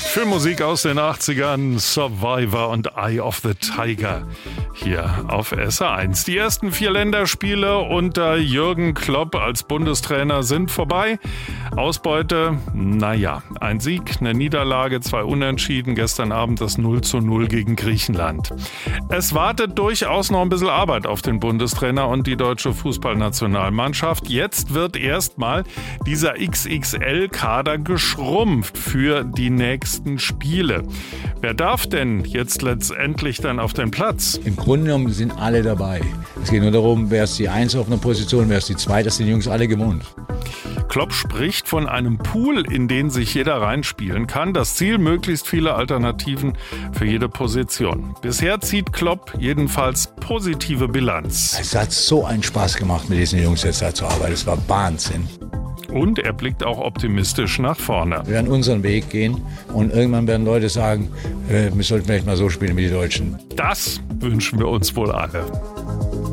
Filmmusik aus den 80ern, Survivor und Eye of the Tiger. Hier auf SR1. Die ersten 4 Länderspiele unter Jürgen Klopp als Bundestrainer sind vorbei. Ausbeute, ein Sieg, eine Niederlage, 2 Unentschieden. Gestern Abend das 0:0 gegen Griechenland. Es wartet durchaus noch ein bisschen Arbeit auf den Bundestrainer und die deutsche Fußballnationalmannschaft. Jetzt wird erstmal dieser XXL-Kader geschrumpft für die nächsten Spiele. Wer darf denn jetzt letztendlich dann auf den Platz? Im Grunde genommen sind alle dabei. Es geht nur darum, wer ist die 1 auf einer Position, wer ist die 2, das sind die Jungs alle gewohnt. Klopp spricht von einem Pool, in den sich jeder reinspielen kann. Das Ziel, möglichst viele Alternativen für jede Position. Bisher zieht Klopp jedenfalls positive Bilanz. Es hat so einen Spaß gemacht, mit diesen Jungs jetzt zu arbeiten. Es war Wahnsinn. Und er blickt auch optimistisch nach vorne. Wir werden unseren Weg gehen und irgendwann werden Leute sagen, wir sollten vielleicht mal so spielen wie die Deutschen. Das wünschen wir uns wohl alle.